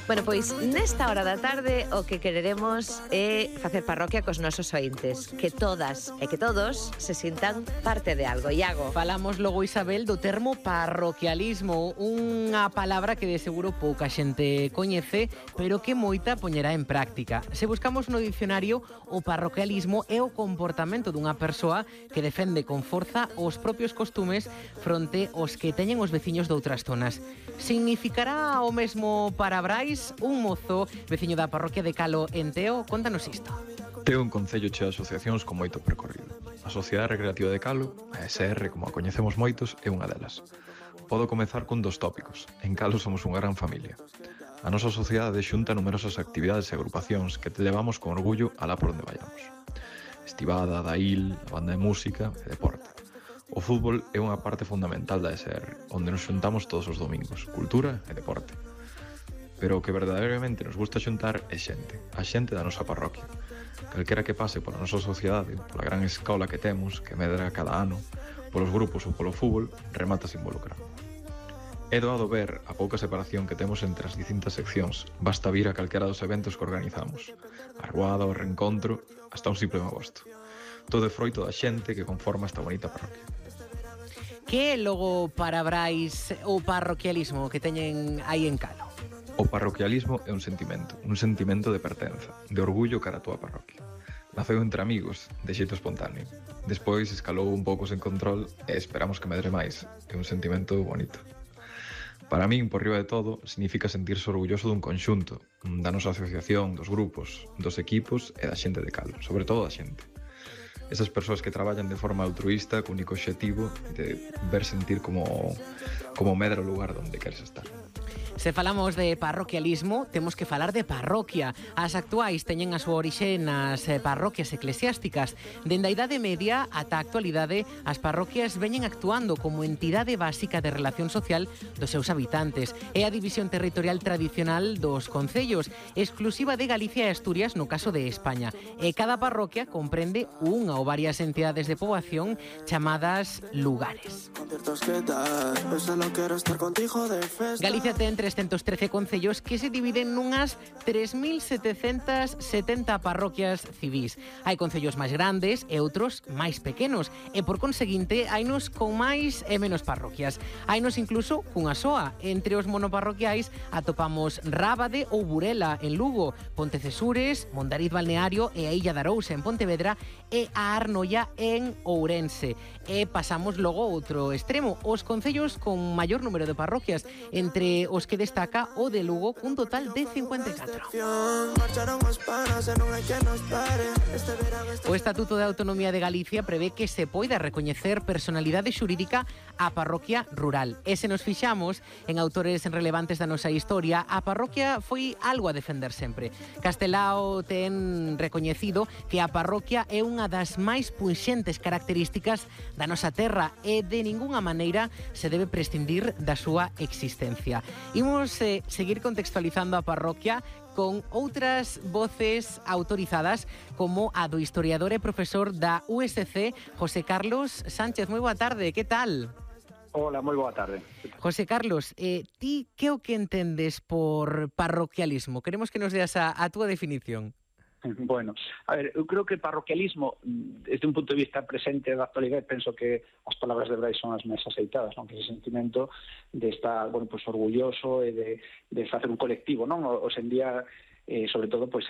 Bueno, pois nesta hora da tarde o que quereremos é facer parroquia cos nosos ointes, que todas e que todos se sintan parte de algo. Iago. Falamos logo, Isabel, do termo parroquialismo, unha palabra que de seguro pouca xente coñece, pero que moita poñerá en práctica. Se buscamos no dicionario, o parroquialismo é o comportamento dunha persoa que defende con forza os propios costumes fronte aos que teñen os veciños doutras zonas. Significará o mesmo para Brais? Un mozo, veciño da parroquia de Calo en Teo, contanos isto. Teo é un concello cheo de asociacións con moito percorrido. A Sociedade Recreativa de Calo, a SR, como a coñecemos moitos, é unha delas. Podo comezar cun dos tópicos. En Calo somos unha gran familia. A nosa sociedade xunta numerosas actividades e agrupacións que te levamos con orgullo alá por onde vayamos. Estivada, dail, a banda de música e deporte. O fútbol é unha parte fundamental da SR, onde nos xuntamos todos os domingos, cultura e deporte. Pero o que verdadeiramente nos gusta xuntar é xente, a xente da nosa parroquia. Calquera que pase pola nosa sociedade, pola gran escola que temos, que medra cada ano, polos grupos ou polo fútbol, remata se involucrar. É doado ver a pouca separación que temos entre as distintas seccións. Basta vir a calquera dos eventos que organizamos. A ruada, o reencontro, hasta un simple agosto. Todo é froito da xente que conforma esta bonita parroquia. Que é logo para Brais o parroquialismo que teñen aí en Calo? O parroquialismo é un sentimento de pertenza, de orgullo cara a túa parroquia. Naceu entre amigos, de xeito espontáneo. Despois escalou un pouco sen control e esperamos que medre máis. É un sentimento bonito. Para min, por riba de todo, significa sentirse orgulloso dun conxunto, da nosa asociación, dos grupos, dos equipos e da xente de Calo, sobre todo da xente. Esas persoas que traballan de forma altruísta, co único obxectivo de ver sentir como medra o lugar onde queres estar. Se falamos de parroquialismo, temos que falar de parroquia. As actuais teñen a súa orixe nas parroquias eclesiásticas. Dende a Idade Media ata a actualidade, as parroquias veñen actuando como entidade básica de relación social dos seus habitantes. É a división territorial tradicional dos concellos, exclusiva de Galicia e Asturias no caso de España. E cada parroquia comprende unha ou varias entidades de poboación chamadas lugares. Galicia ten 313 concellos que se dividen nunhas 3.770 parroquias civís. Hai concellos máis grandes e outros máis pequenos e, por conseguinte, hainos con máis e menos parroquias. Hainos incluso cunha soa. Entre os monoparroquiais atopamos Rábade ou Burela en Lugo, Pontecesures, Mondariz Balneario e a Illa de Arousa en Pontevedra e a Arnoia en Ourense. E pasamos logo ao outro extremo, os concellos con maior número de parroquias, entre os que destaca o de Lugo cun total de 54. O Estatuto de Autonomía de Galicia prevé que se poida recoñecer personalidade xurídica á parroquia rural. E se nos fixamos en autores relevantes da nosa historia, a parroquia foi algo a defender sempre. Castelao ten recoñecido que a parroquia é unha das máis punxentes características da nosa terra e de ningunha maneira se debe prescindir da súa existencia. Imos seguir contextualizando a parroquia con outras voces autorizadas como a do historiador e profesor da USC, José Carlos Sánchez. Moi boa tarde, que tal? Hola, moi boa tarde. José Carlos, ti que o que entendes por parroquialismo? Queremos que nos deas a túa definición. Bueno, a ver, eu creo que parroquialismo, desde un punto de vista presente da actualidade, penso que as palabras de Brais son as máis aceitadas, non? Que ese sentimento de estar, bueno, pues orgulloso e de facer un colectivo, non? Hoxe en día, sobre todo, pues